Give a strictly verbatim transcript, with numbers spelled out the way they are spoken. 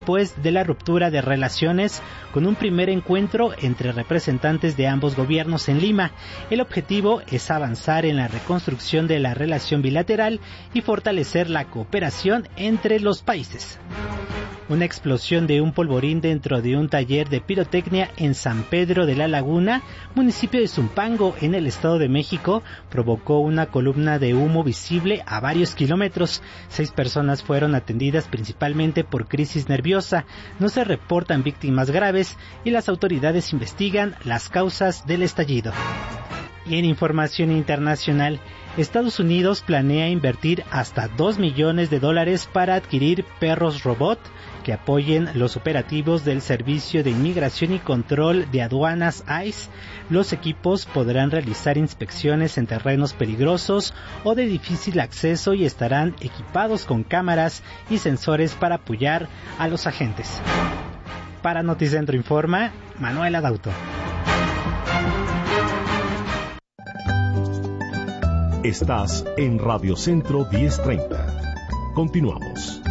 después de la ruptura de relaciones con un primer encuentro entre representantes de ambos gobiernos en Lima. El objetivo es avanzar en la reconstrucción de la relación bilateral y fortalecer la cooperación entre los países. Una explosión de un polvorín dentro de un taller de pirotecnia en San Pedro de la Laguna, municipio de Zumpango, en el Estado de México, provocó una columna de humo visible a varios kilómetros. Seis personas fueron atendidas principalmente por crisis nerviosa. No se reportan víctimas graves y las autoridades investigan las causas del estallido. Y en información internacional, Estados Unidos planea invertir hasta dos millones de dólares para adquirir perros robot que apoyen los operativos del Servicio de Inmigración y Control de Aduanas ICE. Los equipos podrán realizar inspecciones en terrenos peligrosos o de difícil acceso y estarán equipados con cámaras y sensores para apoyar a los agentes. Para Noticentro Informa, Manuel Adauto. Estás en Radio Centro diez treinta. Continuamos.